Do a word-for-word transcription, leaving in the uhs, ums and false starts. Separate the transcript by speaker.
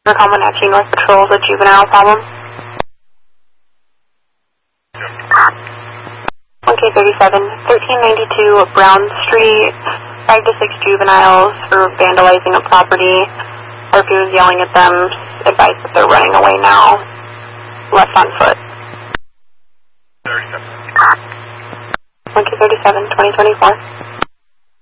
Speaker 1: For Comanche North Patrol, the juvenile problem. one K thirty-seven, thirteen ninety-two Brown Street, five to six juveniles for vandalizing a property. R P was yelling at them, advised that they're running away now, left on foot.
Speaker 2: thirty-seven.
Speaker 1: one K thirty-seven, twenty twenty-four.